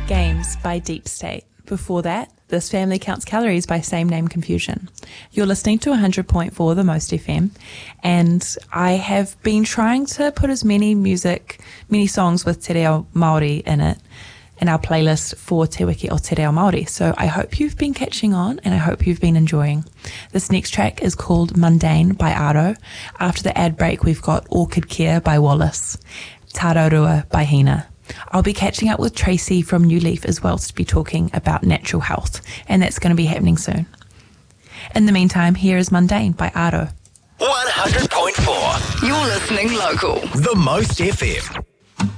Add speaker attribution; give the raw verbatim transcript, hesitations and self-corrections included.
Speaker 1: Games by Deep State. Before that, This Family Counts Calories by Same Name Confusion. You're listening to one hundred point four The Most F M, and I have been trying to put as many music, many songs with Te Reo Māori in it, in our playlist for Te Wiki o Te Reo Māori. So I hope you've been catching on, and I hope you've been enjoying. This next track is called Mundane by Aro. After the ad break, we've got Orchid Care by Wallace, Tararua by Hina. I'll be catching up with Tracy from New Leaf as well to be talking about natural health, and that's going to be happening soon. In the meantime, here is Mundane by Aro.
Speaker 2: one hundred point four.
Speaker 3: You're listening local.
Speaker 2: The Most F M.